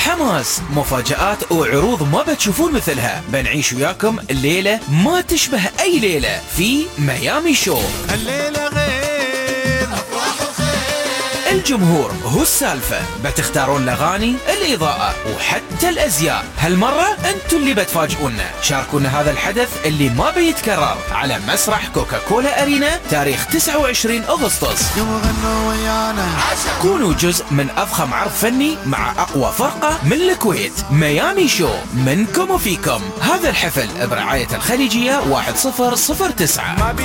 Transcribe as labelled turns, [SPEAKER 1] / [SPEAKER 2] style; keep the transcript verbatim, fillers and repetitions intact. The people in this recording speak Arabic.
[SPEAKER 1] حماس، مفاجآت وعروض ما بتشوفون مثلها. بنعيش وياكم الليلة ما تشبه أي ليلة في ميامي شو.
[SPEAKER 2] الليلة غير أفراح وخير،
[SPEAKER 1] الجمهور هو السالفة، بتختارون الأغاني، الإضاءة وحتى الأزياء. هالمرة أنتوا اللي بتفاجئونا. شاركونا هذا الحدث اللي ما بيتكرر على مسرح كوكاكولا أرينا تاريخ تسعة وعشرين أغسطس.
[SPEAKER 2] يوم غنوا ويانا.
[SPEAKER 1] كونوا جزء من أفخم عرض فني مع أقوى فرقة من الكويت. ميامي شو منكم وفيكم. هذا الحفل برعاية الخليجية واحد صفر صفر تسعة.